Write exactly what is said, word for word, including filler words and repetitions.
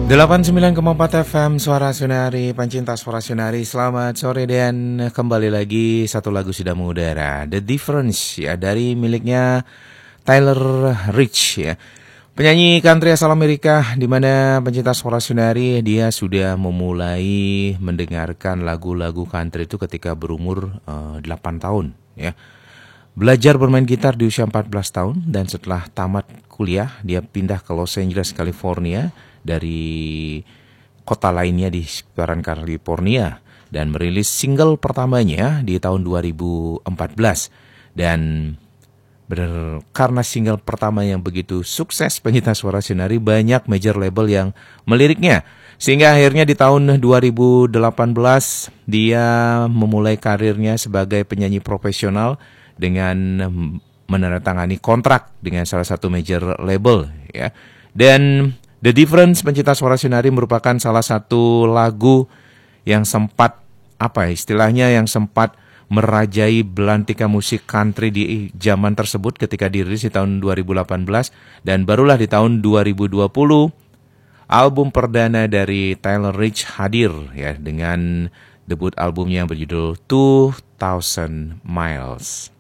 delapan puluh sembilan koma empat F M Suara Sunari, pencinta Suara Sunari, selamat sore dan kembali lagi satu lagu sudah mengudara, The Difference ya, dari miliknya Tyler Rich ya. Penyanyi country asal Amerika, di mana pencinta Suara Sunari dia sudah memulai mendengarkan lagu-lagu country itu ketika berumur uh, delapan tahun ya. Belajar bermain gitar di usia empat belas tahun dan setelah tamat kuliah dia pindah ke Los Angeles, California dari kota lainnya di sekitaran California dan merilis single pertamanya di tahun dua ribu empat belas. Dan benar, karena single pertama yang begitu sukses, pencinta Suara Sunari, banyak major label yang meliriknya. Sehingga akhirnya di tahun dua ribu delapan belas dia memulai karirnya sebagai penyanyi profesional dengan menandatangani kontrak dengan salah satu major label ya. Dan The Difference, pencinta Suara Sunari, merupakan salah satu lagu yang sempat apa ya, istilahnya yang sempat merajai belantika musik country di zaman tersebut ketika dirilis di tahun dua ribu delapan belas, dan barulah di tahun dua ribu dua puluh album perdana dari Tyler Rich hadir ya dengan debut albumnya yang berjudul two thousand miles.